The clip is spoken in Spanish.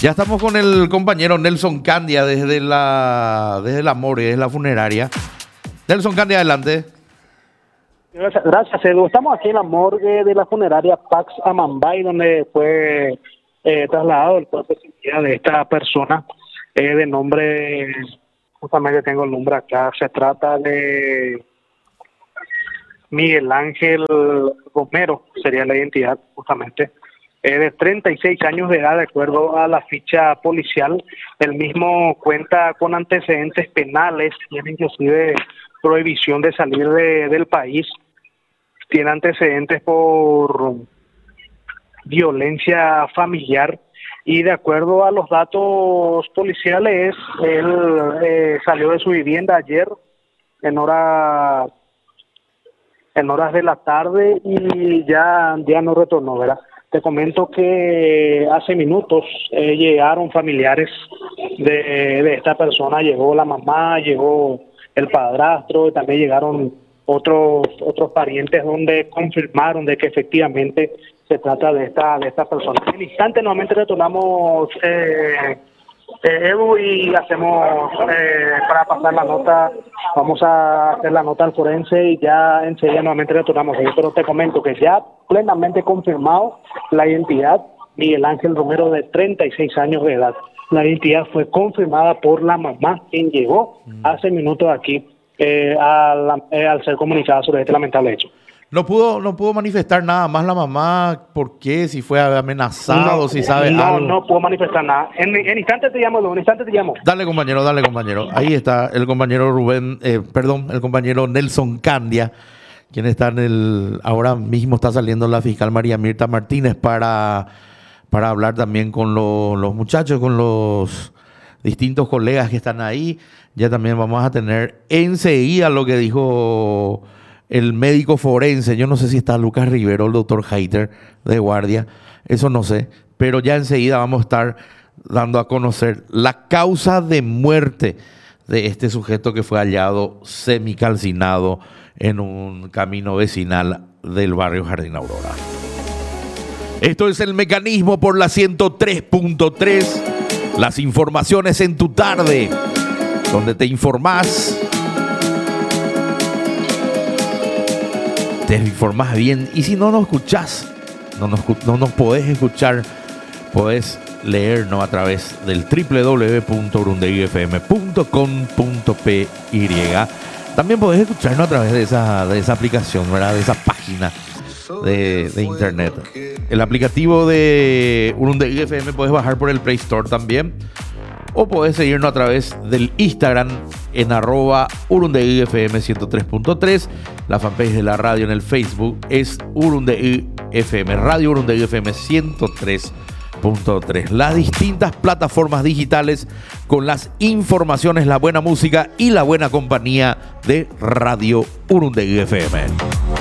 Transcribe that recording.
Ya estamos con el compañero Nelson Candia desde la morgue, desde la funeraria. Nelson Candia, adelante. Gracias, Edu. Estamos aquí en la morgue de la funeraria Pax Amambay, donde fue trasladado el cuerpo sin vida de esta persona de nombre, justamente tengo el nombre acá, se trata de Miguel Ángel Romero, sería la identidad justamente, de 36 años de edad, de acuerdo a la ficha policial. El mismo cuenta con antecedentes penales, tiene inclusive prohibición de salir del país, tiene antecedentes por violencia familiar y de acuerdo a los datos policiales, él salió de su vivienda ayer en horas de la tarde y ya no retornó, ¿verdad? Te comento que hace minutos llegaron familiares de esta persona, llegó la mamá, llegó el padrastro y también llegaron otros parientes donde confirmaron de que efectivamente se trata de esta persona. En el instante nuevamente retornamos Edu y hacemos para pasar la nota, vamos a hacer la nota al forense y ya enseguida nuevamente retornamos ahí, pero te comento que ya plenamente confirmado la identidad, Miguel Ángel Romero, de 36 años de edad. La identidad fue confirmada por la mamá, quien llegó hace minutos aquí al ser comunicada sobre este lamentable hecho. No pudo manifestar nada más la mamá, ¿por qué? Si fue amenazado, si sabe algo. No puedo manifestar nada. En instante te llamo, en instante te llamo. Dale, compañero. Ahí está el compañero el compañero Nelson Candia, quien está ahora mismo está saliendo la fiscal María Mirta Martínez para hablar también con los muchachos, con los distintos colegas que están ahí. Ya también vamos a tener enseguida lo que dijo el médico forense. Yo no sé si está Lucas Rivero, el doctor Heiter de guardia, eso no sé, pero ya enseguida vamos a estar dando a conocer la causa de muerte de este sujeto que fue hallado semicalcinado en un camino vecinal del barrio Jardín Aurora. Esto es El Mecanismo por la 103.3, las informaciones en tu tarde, donde te informás, te informás bien, y si no nos escuchás, no nos podés escuchar, podés leernos a través del www.urundeguifm.com.py. También podés escucharnos a través de esa aplicación, ¿verdad? De esa página de internet. El aplicativo de Urundegui FM puedes bajar por el Play Store también, o podés seguirnos a través del Instagram en @UrundeguiFM 103.3. La fanpage de la radio en el Facebook es Urundegui FM, Radio Urundegui FM 103.3. Las distintas plataformas digitales con las informaciones, la buena música y la buena compañía de Radio Urundegui FM.